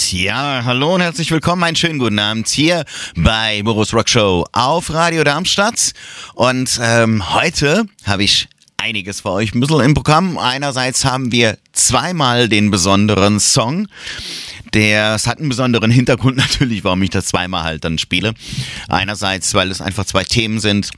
Ja, hallo und herzlich willkommen, einen schönen guten Abend hier bei Boris Rock Show auf Radio Darmstadt. Und heute habe ich einiges für euch ein bisschen im Programm. Einerseits haben wir zweimal den besonderen Song. Es hat einen besonderen Hintergrund natürlich, warum ich das zweimal halt dann spiele. Einerseits, weil es einfach zwei Themen sind,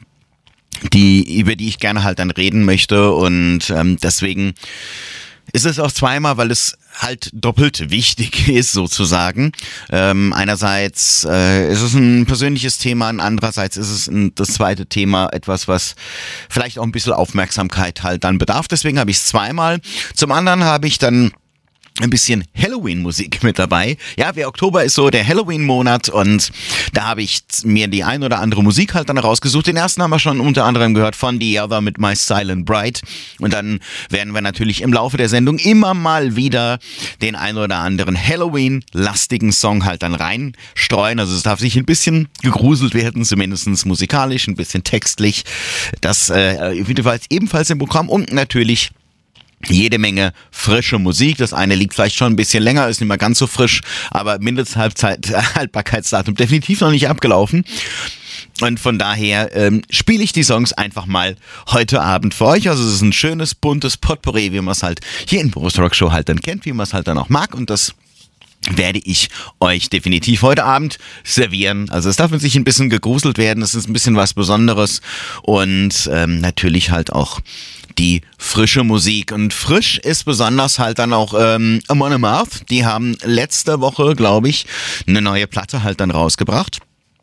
über die ich gerne halt dann reden möchte, und deswegen ist es auch zweimal, weil es halt doppelt wichtig ist sozusagen. Einerseits ist es ein persönliches Thema, und andererseits ist es das zweite Thema etwas, was vielleicht auch ein bisschen Aufmerksamkeit halt dann bedarf. Deswegen habe ich es zweimal. Zum anderen habe ich dann ein bisschen Halloween-Musik mit dabei. Ja, Oktober ist so der Halloween-Monat, und da habe ich mir die ein oder andere Musik halt dann rausgesucht. Den ersten haben wir schon unter anderem gehört von The Other mit My Silent Bride, und dann werden wir natürlich im Laufe der Sendung immer mal wieder den ein oder anderen Halloween-lastigen Song halt dann reinstreuen. Also es darf sich ein bisschen gegruselt werden, zumindest musikalisch, ein bisschen textlich. Das ebenfalls im Programm, und natürlich jede Menge frische Musik. Das eine liegt vielleicht schon ein bisschen länger, ist nicht mehr ganz so frisch, aber Mindesthaltbarkeitsdatum definitiv noch nicht abgelaufen. Und von daher spiele ich die Songs einfach mal heute Abend für euch. Also es ist ein schönes, buntes Potpourri, wie man es halt hier in Boris Rock Show halt dann kennt, wie man es halt dann auch mag, und das werde ich euch definitiv heute Abend servieren. Also es darf sich ein bisschen gegruselt werden, es ist ein bisschen was Besonderes, und natürlich halt auch die frische Musik. Und frisch ist besonders halt dann auch Amon Amarth. Die haben letzte Woche, glaube ich, eine neue Platte halt dann rausgebracht.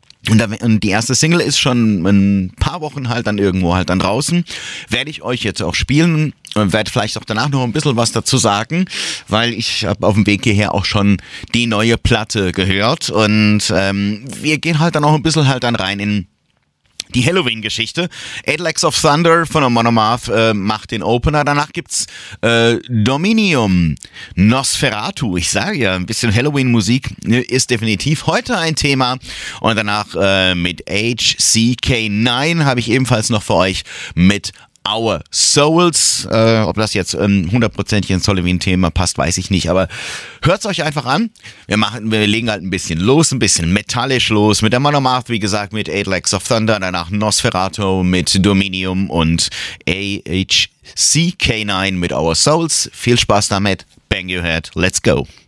Und die erste Single ist schon ein paar Wochen halt dann irgendwo halt dann draußen. Werde ich euch jetzt auch spielen und werde vielleicht auch danach noch ein bisschen was dazu sagen, weil ich habe auf dem Weg hierher auch schon die neue Platte gehört. Und wir gehen halt dann auch ein bisschen halt dann rein in die Halloween-Geschichte. Eight Legs of Thunder von Amon Amarth macht den Opener. Danach gibt's Dominium, Nosferatu. Ich sage ja, ein bisschen Halloween-Musik ist definitiv heute ein Thema. Und danach mit HCK9 habe ich ebenfalls noch für euch mit Our Souls. Ob das jetzt 100% ins Halloween-Thema passt, weiß ich nicht, aber hört's euch einfach an. Wir legen halt ein bisschen los, ein bisschen metallisch los mit der Amon Amarth, wie gesagt, mit Eight Legs of Thunder, danach Nosferatu mit Dominium und HCK9 mit Our Souls. Viel Spaß damit. Bang your head. Let's go.